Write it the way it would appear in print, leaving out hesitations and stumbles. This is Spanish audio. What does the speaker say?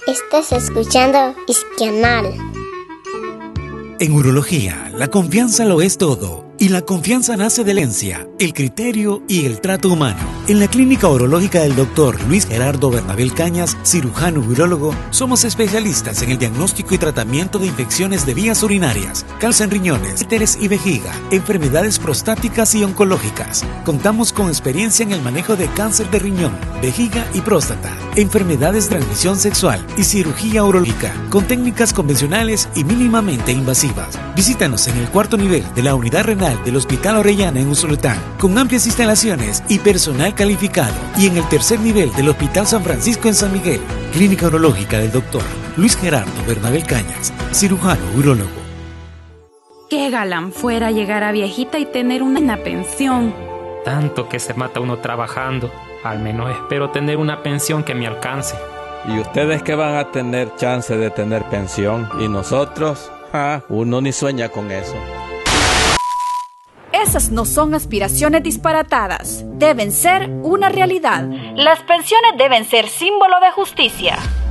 Estás escuchando Isquianal. En urología, la confianza lo es todo. Y la confianza nace de la excelencia, el criterio y el trato humano. En la clínica urológica del Dr. Luis Gerardo Bernabel Cañas, cirujano urólogo, somos especialistas en el diagnóstico y tratamiento de infecciones de vías urinarias, cáncer en riñones, úteros y vejiga, enfermedades prostáticas y oncológicas. Contamos con experiencia en el manejo de cáncer de riñón, vejiga y próstata, enfermedades de transmisión sexual y cirugía urológica, con técnicas convencionales y mínimamente invasivas. Visítanos en el 4º nivel de la unidad renal del Hospital Orellana en Usulután, con amplias instalaciones y personal calificado, y en el 3er nivel del Hospital San Francisco en San Miguel, clínica urológica del Dr. Luis Gerardo Bernabel Cañas, cirujano urólogo. Qué galán fuera llegar a viejita y tener una pensión. Tanto que se mata uno trabajando, al menos espero tener una pensión que me alcance. ¿Y ustedes que van a tener chance de tener pensión? ¿Y nosotros? Uno ni sueña con eso. Esas no son aspiraciones disparatadas, deben ser una realidad. Las pensiones deben ser símbolo de justicia.